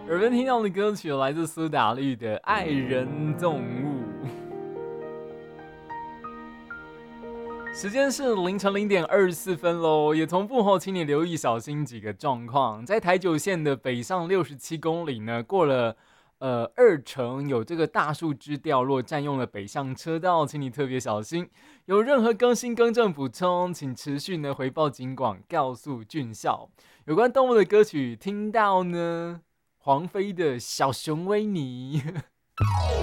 耳边听到的歌曲来自苏打绿的《爱人动物》。时间是凌晨0:24喽，也同步后，请你留意小心几个状况。在台九线的北上67公里呢，过了2城有这个大树枝掉落，占用了北向车道，请你特别小心。有任何更新更正补充，请持续呢回报警广，告诉俊孝。有关动物的歌曲听到呢，黄飞的小熊维尼。